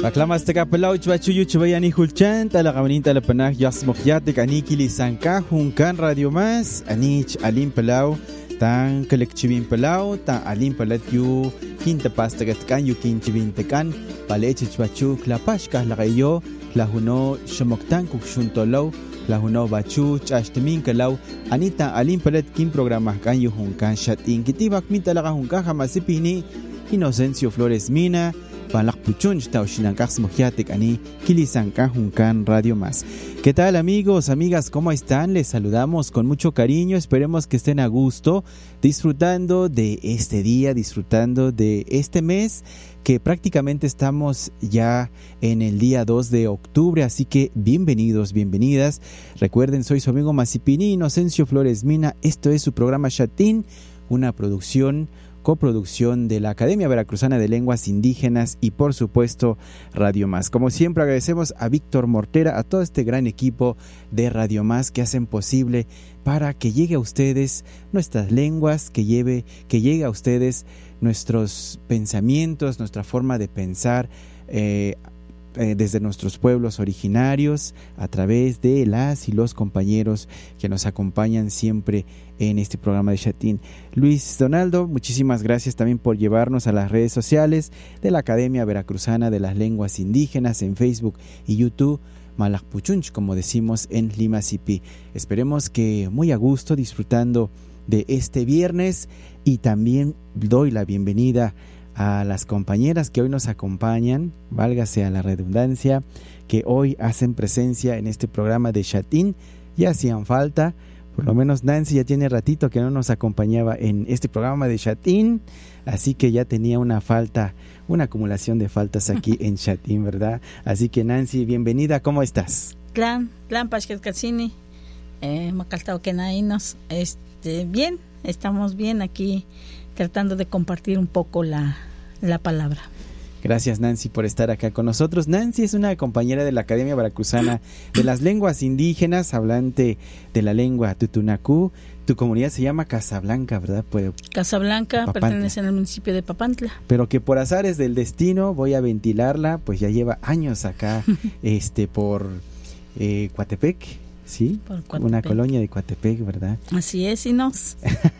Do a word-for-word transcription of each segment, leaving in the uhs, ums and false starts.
Reclamas te capelau chvachuyu chvayani hulchan talagamanita la panaj yasmokyate kaniki lisanka junkan radio más anich alim pelau tan kelekchivin pelau tan alim pelatyu quinta pasta gatkan yu quinchivin tekan paleche chvachu klapashka lagayo lahuno shomoktan kukshuntolaw lahuno bachu chashtimin kelau anita alim pelat kin programa kan yu junkan shatin kitibak min talaga junkan jamasipini Inocencio Flores Mina Palakpuchun Taushinankas Mojiatek Ani Kilisanka Junkan Radio Más. ¿Qué tal, amigos, amigas? ¿Cómo están? Les saludamos con mucho cariño. Esperemos que estén a gusto, disfrutando de este día, disfrutando de este mes, que prácticamente estamos ya en el día dos de octubre, así que bienvenidos, bienvenidas. Recuerden, soy su amigo Masipini Inocencio Flores Mina. Esto es su programa Shatin, una producción coproducción de la Academia Veracruzana de Lenguas Indígenas y por supuesto Radio Más. Como siempre agradecemos a Víctor Mortera, a todo este gran equipo de Radio Más que hacen posible para que llegue a ustedes nuestras lenguas, que lleve, que llegue a ustedes nuestros pensamientos, nuestra forma de pensar eh, eh, desde nuestros pueblos originarios, a través de las y los compañeros que nos acompañan siempre en este programa de Shatin. Luis Donaldo, muchísimas gracias también por llevarnos a las redes sociales de la Academia Veracruzana de las Lenguas Indígenas en Facebook y YouTube, Malakpuchunch, como decimos en Lima Sipi. Esperemos que muy a gusto, disfrutando de este viernes, y también doy la bienvenida a las compañeras que hoy nos acompañan, válgase a la redundancia, que hoy hacen presencia en este programa de Shatin. Ya hacían falta. Por lo menos Nancy ya tiene ratito que no nos acompañaba en este programa de Shatin, así que ya tenía una falta, una acumulación de faltas aquí en Shatin, ¿verdad? Así que Nancy, bienvenida, ¿cómo estás? Clan, clan Pashketkatsini, eh, Macaltao Kenainos, este, bien, estamos bien aquí tratando de compartir un poco la, la palabra. Gracias, Nancy, por estar acá con nosotros. Nancy es una compañera de la Academia Veracruzana de las Lenguas Indígenas, hablante de la lengua tutunacú. Tu comunidad se llama Casablanca, ¿verdad? Pues, Casablanca, Papantla. Pertenece al municipio de Papantla. Pero que por azares del destino, voy a ventilarla, pues ya lleva años acá este por eh, Coatepec. Sí, una colonia de Coatepec, ¿verdad? Así es, y nos.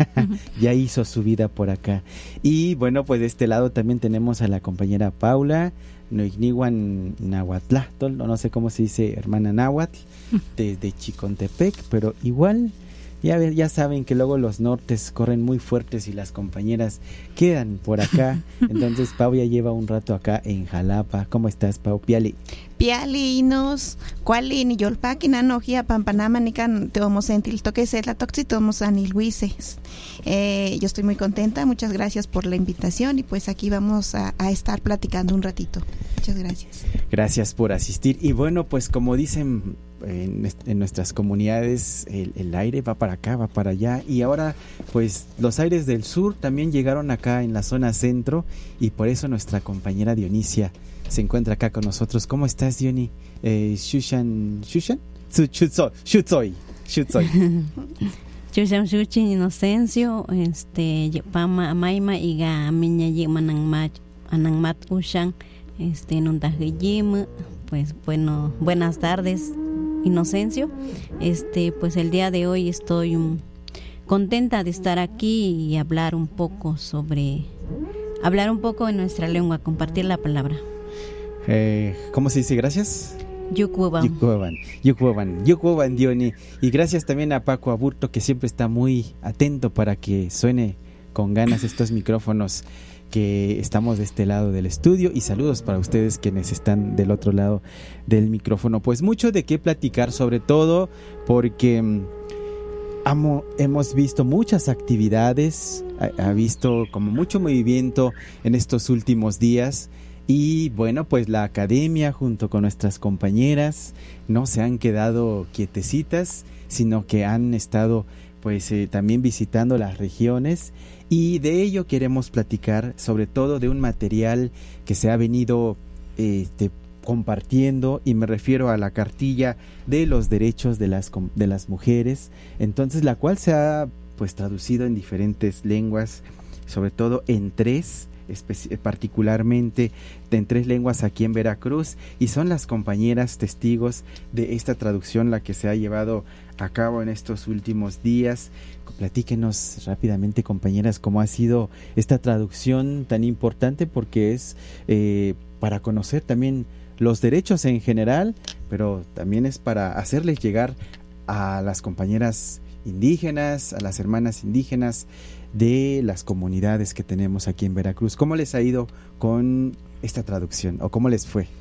Ya hizo su vida por acá. Y bueno, pues de este lado también tenemos a la compañera Paula Noigniwan Nahuatlahtol, no sé cómo se dice, hermana Nahuatl, desde Chicontepec, pero igual, ya, ya saben que luego los nortes corren muy fuertes y las compañeras quedan por acá. Entonces Pau ya lleva un rato acá en Jalapa. ¿Cómo estás, Pau? Piali. Pialinos, cuali ni yolpaki nanojia pampanama nican teomos sentil toque ser la toxi tomos anilhuises. Eh, yo estoy muy contenta, muchas gracias por la invitación y pues aquí vamos a, a estar platicando un ratito. Muchas gracias. Gracias por asistir. Y bueno, pues como dicen en, en nuestras comunidades, el, el aire va para acá, va para allá, y ahora pues los aires del sur también llegaron acá en la zona centro, y por eso nuestra compañera Dionisia se encuentra acá con nosotros. ¿Cómo estás, Diony? Eh, Shushan, Shushan? Shutsoy, Shutsoy. Shushan Shushin Inocencio, este, Pama Maima y Gamiña Yemanangmat, Anangmat Ushan, este, Nuntajiyim, pues bueno, buenas tardes, Inocencio. Este, pues el día de hoy estoy um, contenta de estar aquí y hablar un poco sobre, hablar un poco en nuestra lengua, compartir la palabra. Eh, ¿Cómo se dice gracias? Yucuban. Yucuban, Yucuban, Yucuban, Diony. Y gracias también a Paco Aburto, que siempre está muy atento para que suene con ganas estos micrófonos que estamos de este lado del estudio. Y saludos para ustedes quienes están del otro lado del micrófono. Pues mucho de qué platicar, sobre todo porque um, amo, hemos visto muchas actividades, ha, ha visto como mucho movimiento en estos últimos días. Y bueno, pues la academia junto con nuestras compañeras no se han quedado quietecitas, sino que han estado pues eh, también visitando las regiones, y de ello queremos platicar, sobre todo de un material que se ha venido este, compartiendo, y me refiero a la cartilla de los derechos de las, de las mujeres, entonces la cual se ha pues traducido en diferentes lenguas, sobre todo en tres, especi- particularmente en tres lenguas aquí en Veracruz, y son las compañeras testigos de esta traducción la que se ha llevado a cabo en estos últimos días. Platíquenos rápidamente, compañeras, cómo ha sido esta traducción tan importante, porque es eh, para conocer también los derechos en general, pero también es para hacerles llegar a las compañeras indígenas, a las hermanas indígenas de las comunidades que tenemos aquí en Veracruz. ¿Cómo les ha ido con esta traducción o cómo les fue?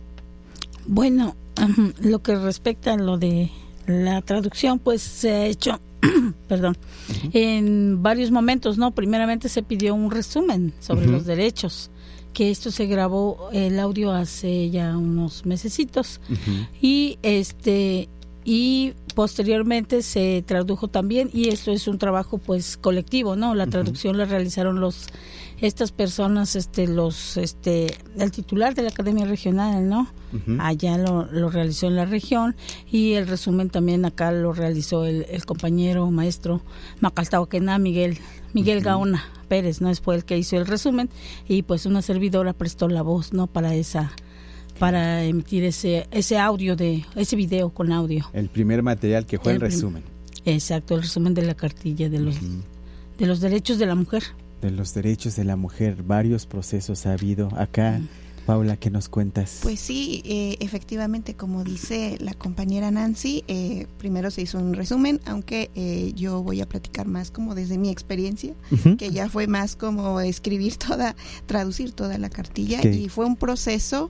Bueno, um, lo que respecta a lo de la traducción, pues se ha hecho, perdón, uh-huh. en varios momentos, ¿no? Primeramente se pidió un resumen sobre uh-huh. los derechos, que esto se grabó el audio hace ya unos mesecitos, uh-huh. y este y posteriormente se tradujo también, y esto es un trabajo pues colectivo, ¿no? La traducción uh-huh. la realizaron los estas personas, este los este el titular de la Academia Regional, ¿no? Uh-huh. Allá lo, lo realizó en la región, y el resumen también acá lo realizó el, el compañero maestro Macaltauquená Miguel Miguel uh-huh. Gaona Pérez, ¿no? Fue el que hizo el resumen, y pues una servidora prestó la voz, ¿no? Para esa para emitir ese ese audio de ese video con audio. El primer material que fue el, el resumen. Exacto, el resumen de la cartilla de los uh-huh. de los derechos de la mujer. De los derechos de la mujer, varios procesos ha habido acá. Uh-huh. Paula, ¿qué nos cuentas? Pues sí, eh, efectivamente, como dice la compañera Nancy, eh, primero se hizo un resumen, aunque eh, yo voy a platicar más como desde mi experiencia, uh-huh. que ya fue más como escribir toda, traducir toda la cartilla, ¿qué? Y fue un proceso,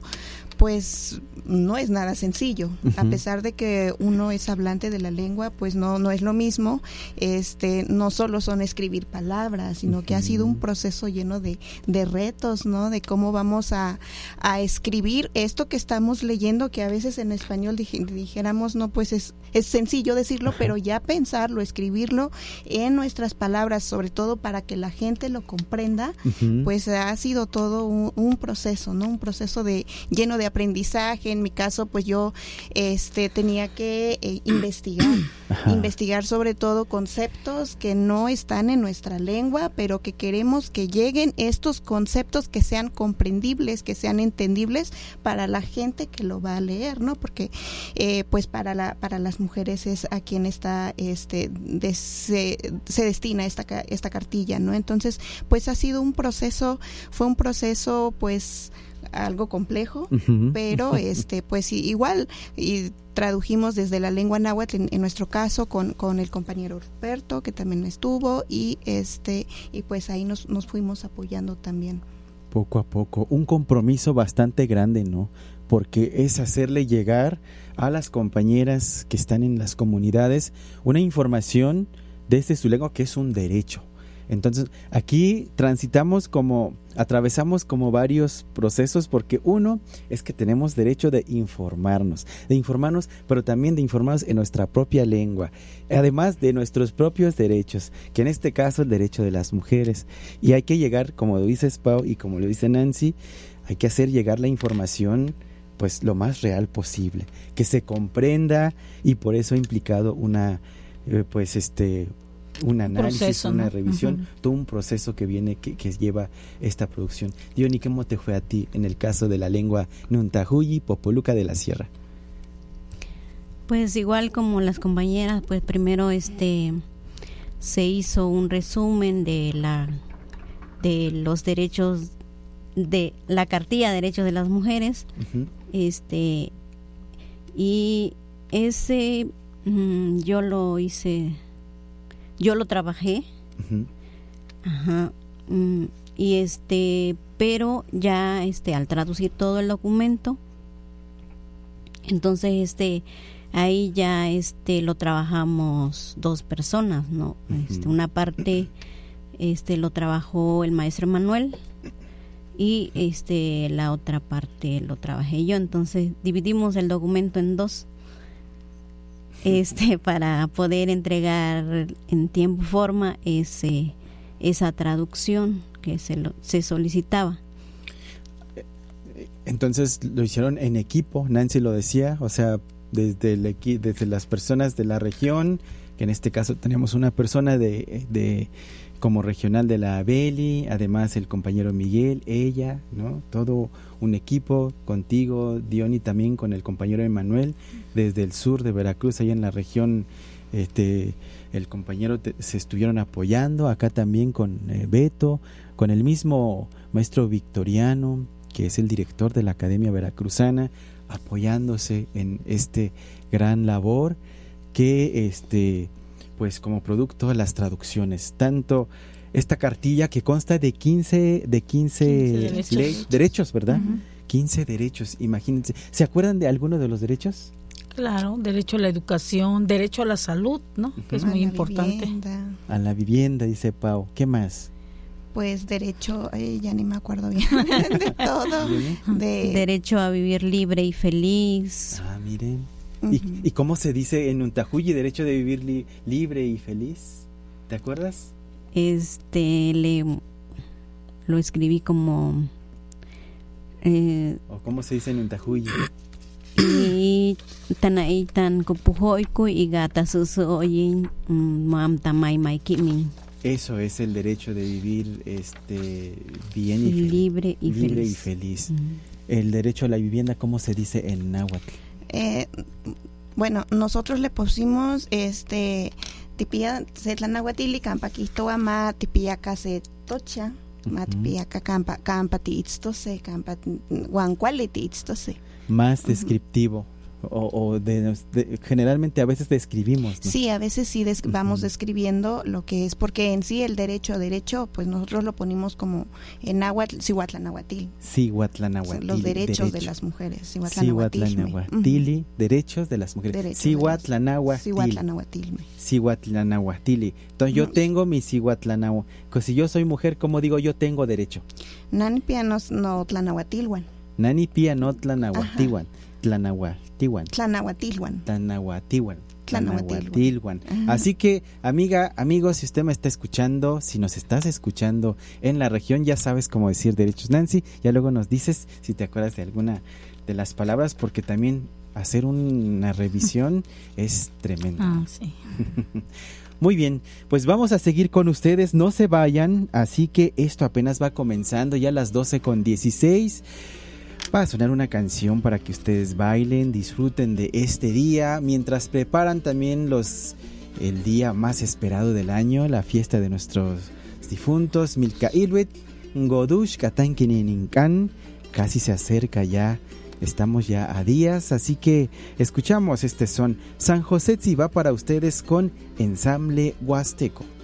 pues no es nada sencillo, uh-huh. a pesar de que uno es hablante de la lengua, pues no no es lo mismo. Este no solo son escribir palabras, sino uh-huh. que ha sido un proceso lleno de, de retos, ¿no? De cómo vamos a, a escribir esto que estamos leyendo, que a veces en español dij, dijéramos, no, pues es, es sencillo decirlo, uh-huh. pero ya pensarlo, escribirlo en nuestras palabras, sobre todo para que la gente lo comprenda, uh-huh. pues ha sido todo un, un proceso, ¿no? Un proceso de lleno de aprendizaje. En mi caso, pues yo este tenía que eh, investigar, Ajá. investigar sobre todo conceptos que no están en nuestra lengua, pero que queremos que lleguen estos conceptos, que sean comprendibles, que sean entendibles para la gente que lo va a leer, ¿no? Porque eh, pues para la para las mujeres es a quien está este de, se, se destina esta esta cartilla, ¿no? Entonces, pues ha sido un proceso, fue un proceso pues algo complejo, uh-huh. pero este pues igual y tradujimos desde la lengua náhuatl en, en nuestro caso con, con el compañero Roberto, que también estuvo, y este y pues ahí nos, nos fuimos apoyando también. Poco a poco, un compromiso bastante grande, ¿no? Porque es hacerle llegar a las compañeras que están en las comunidades una información desde su lengua, que es un derecho. Entonces, aquí transitamos como, atravesamos como varios procesos, porque uno es que tenemos derecho de informarnos, de informarnos, pero también de informarnos en nuestra propia lengua, además de nuestros propios derechos, que en este caso el derecho de las mujeres. Y hay que llegar, como lo dices Pau y como lo dice Nancy, hay que hacer llegar la información pues lo más real posible, que se comprenda, y por eso ha implicado una, eh, pues este... un análisis, proceso, una ¿no? revisión, uh-huh. todo un proceso que viene, que, que lleva esta producción. Diony, ¿cómo te fue a ti en el caso de la lengua Nuntahuyi Popoluca de la Sierra? Pues igual como las compañeras, pues primero este se hizo un resumen de la de los derechos, de la cartilla de derechos de las mujeres, uh-huh. este y ese mmm, yo lo hice Yo lo trabajé, uh-huh. Ajá, mm, y este, pero ya este al traducir todo el documento, entonces este ahí ya este lo trabajamos dos personas, ¿no? Uh-huh. Este, una parte este lo trabajó el maestro Manuel y este la otra parte lo trabajé yo, entonces dividimos el documento en dos. Este para poder entregar en tiempo y forma ese esa traducción que se lo, se solicitaba. Entonces lo hicieron en equipo, Nancy lo decía, o sea, desde el equi- desde las personas de la región, que en este caso tenemos una persona de, de como regional de la Abeli, además el compañero Miguel, ella, ¿no? Todo un equipo contigo, Diony, también con el compañero Emanuel, desde el sur de Veracruz, allá en la región, este, el compañero te, se estuvieron apoyando, acá también con eh, Beto, con el mismo maestro Victoriano, que es el director de la Academia Veracruzana, apoyándose en este gran labor que este pues como producto de las traducciones, tanto esta cartilla que consta de quince de quince, quince derechos. Ley, derechos, ¿verdad? Uh-huh. quince derechos, imagínense. ¿Se acuerdan de alguno de los derechos? Claro, derecho a la educación, derecho a la salud, ¿no? Uh-huh. Que es muy a importante. Vivienda. A la vivienda, dice Pau. ¿Qué más? Pues derecho, eh, ya ni me acuerdo bien de todo. De... Derecho a vivir libre y feliz. Ah, miren. ¿Y, uh-huh. ¿Y cómo se dice en Untajuyi, derecho de vivir li, libre y feliz? ¿Te acuerdas? Este, le, lo escribí como... Eh, ¿O cómo se dice en Untajuyi? Y tan ahí tan copujoiku y gata susu oyin mam tamay maikimi. Eso es el derecho de vivir este bien y feliz. Libre y libre feliz. Y feliz. Uh-huh. El derecho a la vivienda, ¿cómo se dice en náhuatl? Eh, bueno, nosotros le pusimos este tipía setlanahuatili campa quistoa ma tipía case tocha ma tipía campa campa tiitztose campa guancuali tiitztose. Más descriptivo. Uh-huh. O, o de, de, generalmente a veces describimos, ¿no? Sí, a veces sí des, vamos uh-huh. describiendo lo que es, porque en sí el derecho, derecho, pues nosotros lo ponemos como en náhuatl, cihuatlanahuatil. Cihuatlanahuatili. Los derechos derecho. de las mujeres. Cihuatlanahuatili, uh-huh. derechos de las mujeres. Cihuatlanahuatili. Cihuatlanahuatilme. Cihuatlanahuatili. Entonces yo no. tengo mi cihuatlanahuatili. Si yo soy mujer, ¿cómo digo yo tengo derecho? Nani pia no, no tlanahuatilwan. Nani pia no tlanahuatilwan. Tlanahuatilwan. Tlanahuatilwan. Tlanahuatilwan. Tlanahuatilwan. Así que, amiga, amigos, si usted me está escuchando, si nos estás escuchando en la región, ya sabes cómo decir derechos. Nancy, ya luego nos dices si te acuerdas de alguna de las palabras, porque también hacer una revisión es tremendo. Ah, sí. Muy bien, pues vamos a seguir con ustedes, no se vayan, así que esto apenas va comenzando, ya a las doce con dieciséis. Va a sonar una canción para que ustedes bailen, disfruten de este día, mientras preparan también los el día más esperado del año, la fiesta de nuestros difuntos, Milka Ilwit, Ngodush, Katankinininkan, casi se acerca ya, estamos ya a días, así que escuchamos este son. San José va para ustedes con Ensamble Huasteco.